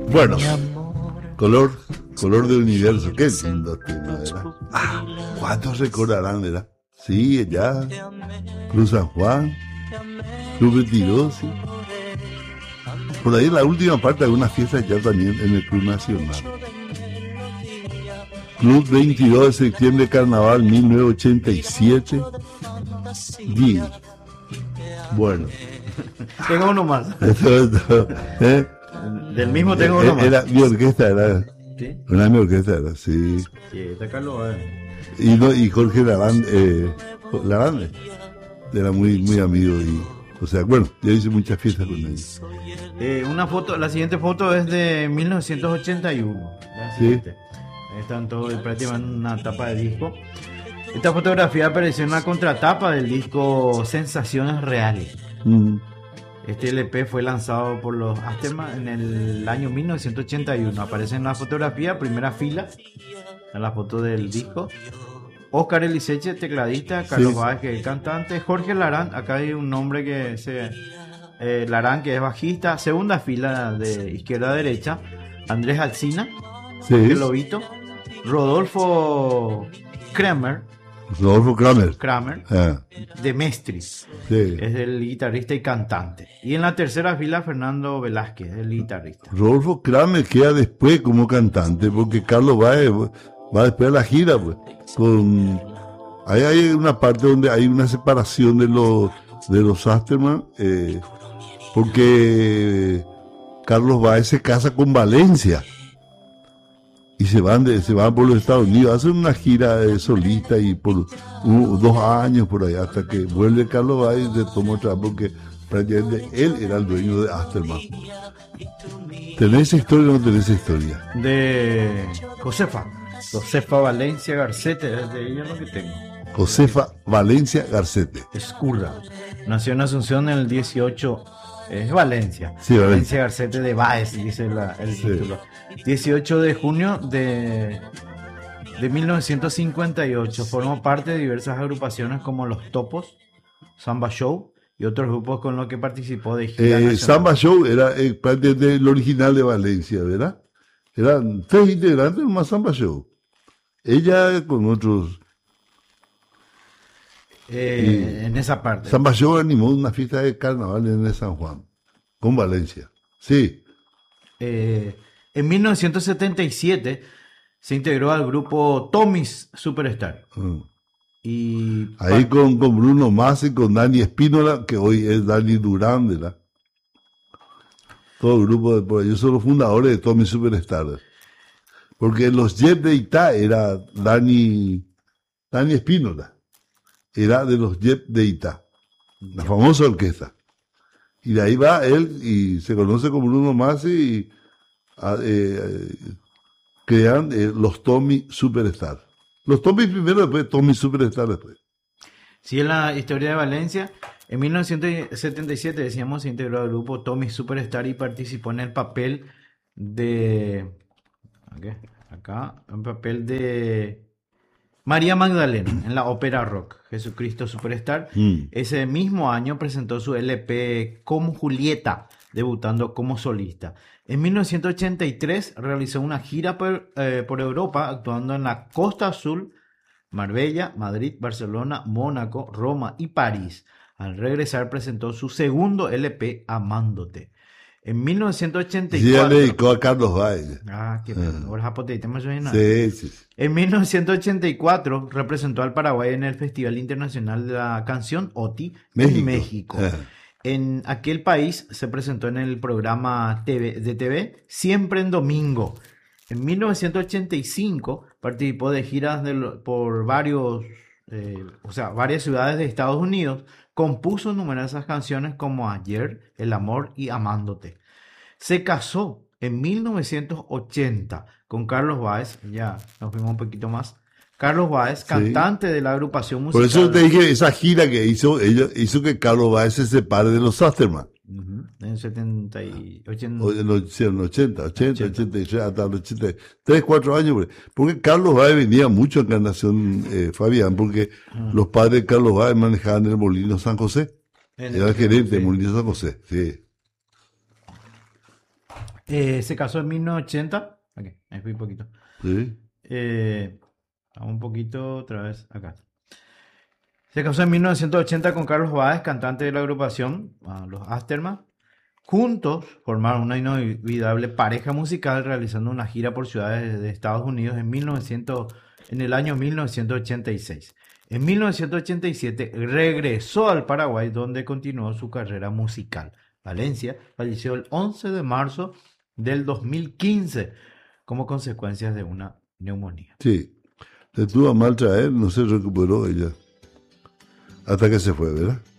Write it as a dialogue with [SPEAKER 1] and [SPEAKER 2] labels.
[SPEAKER 1] Bueno, color del universo, qué lindo tema, ¿verdad? ¿Cuántos recordarán, verdad? Sí, ya, Cruz San Juan, Club Mentiroso. Por ahí en la última parte de algunas fiestas ya también en el Club Nacional. Club 22 de septiembre, Carnaval 1987. Bien. Bueno.
[SPEAKER 2] Tengo uno más.
[SPEAKER 1] ¿Eh?
[SPEAKER 2] Del mismo tengo uno más.
[SPEAKER 1] Era mi orquesta, era.
[SPEAKER 2] ¿Sí?
[SPEAKER 1] Una mi orquesta, era, sí.
[SPEAKER 2] Sí, está Carlos.
[SPEAKER 1] Y Jorge Larande era muy, muy amigo y, o sea, bueno, yo hice muchas fiestas con ellos.
[SPEAKER 2] Una foto, la siguiente foto es de 1981.
[SPEAKER 1] Sí.
[SPEAKER 2] Están todos prácticamente en una tapa de disco. Esta fotografía apareció en la contratapa del disco Sensaciones Reales. Este LP fue lanzado por los Aftermath en el año 1981. Aparece en la fotografía, primera fila, en la foto del disco. Oscar Eliseche, tecladista, Carlos Vázquez, cantante, Jorge Larán, acá hay un nombre que se... Larán, que es bajista, segunda fila de izquierda a derecha, Andrés Alsina, el Lobito, Rodolfo Kramer, de Mestri, es el guitarrista y cantante. Y en la tercera fila Fernando Velázquez, el guitarrista.
[SPEAKER 1] Rodolfo Kramer queda después como cantante, porque Carlos va después a la gira, pues. Ahí hay una parte donde hay una separación de los Aftermath, porque Carlos Baez se casa con Valencia y se van por los Estados Unidos, hacen una gira de solista y por 2 años por ahí, hasta que vuelve Carlos Baez y se toma otra, porque prácticamente él era el dueño de Aftermath. ¿Tenés esa historia o no tenés esa historia?
[SPEAKER 2] De Josefa Valencia Garcete, es de ella lo que tengo.
[SPEAKER 1] Josefa Valencia Garcete.
[SPEAKER 2] Escurra. Nació en Asunción en el 18. Es Valencia.
[SPEAKER 1] Sí,
[SPEAKER 2] Valencia Garcete de Baez, dice el título. 18 de junio de 1958. Formó parte de diversas agrupaciones como Los Topos, Samba Show y otros grupos con los que participó de gira nacional.
[SPEAKER 1] Samba Show era prácticamente el original de Valencia, ¿verdad? Eran 3 integrantes en más Samba Show. Ella con otros...
[SPEAKER 2] en esa parte.
[SPEAKER 1] Samba Show animó una fiesta de carnaval en el San Juan, con Valencia. Sí.
[SPEAKER 2] En 1977 se integró al grupo Tommy's Superstar. Y
[SPEAKER 1] ahí con Bruno Massa y con Dani Espínola, que hoy es Dani Durán, ¿verdad? Todo el grupo ellos son los fundadores de Tommy's Superstar. Porque los Jets de Itá era Dani Espínola. Era de los Jets de Itá, la famosa orquesta. Y de ahí va él y se conoce como Bruno Massa y crean los Tommy Superstar. Los Tommy primero, después Tommy Superstar después.
[SPEAKER 2] Sí, en la historia de Valencia, en 1977, decíamos, se integró al grupo Tommy Superstar y participó en el papel de... en papel de... María Magdalena, en la ópera rock, Jesucristo Superstar. Ese mismo año presentó su LP Como Julieta, debutando como solista. En 1983 realizó una gira por Europa, actuando en la Costa Azul, Marbella, Madrid, Barcelona, Mónaco, Roma y París. Al regresar presentó su segundo LP, Amándote. En 1984...
[SPEAKER 1] Sí, ya le dedicó a Carlos Baez.
[SPEAKER 2] Qué bueno.
[SPEAKER 1] Sí.
[SPEAKER 2] En 1984 representó al Paraguay en el Festival Internacional de la Canción OTI en México. En aquel país se presentó en el programa de TV Siempre en Domingo. En 1985 participó de giras por varias ciudades de Estados Unidos. Compuso numerosas canciones como Ayer, El Amor y Amándote. Se casó en 1980 con Carlos Baez, ya nos fuimos un poquito más. Carlos Baez, cantante de la agrupación musical.
[SPEAKER 1] Por eso te dije, esa gira que hizo que Carlos Baez se separe de los Aftermath.
[SPEAKER 2] En 70 y 80.
[SPEAKER 1] En los 80, 83, hasta los 83, 4 años. Porque Carlos Baez venía mucho a Encarnación Fabián, porque los padres de Carlos Baez manejaban el Molino San José. Era el gerente del Molino San José, sí.
[SPEAKER 2] Se casó en 1980. Ok, ahí fui un poquito.
[SPEAKER 1] Sí.
[SPEAKER 2] Vamos un poquito otra vez acá. Se casó en 1980 con Carlos Báez, cantante de la agrupación Los Asterman. Juntos formaron una inolvidable pareja musical realizando una gira por ciudades de Estados Unidos en el año 1986. En 1987 regresó al Paraguay donde continuó su carrera musical. Valencia falleció el 11 de marzo del 2015 como consecuencia de una neumonía.
[SPEAKER 1] Sí. Le tuvo a mal traer, no se recuperó ella. Hasta que se fue, ¿verdad?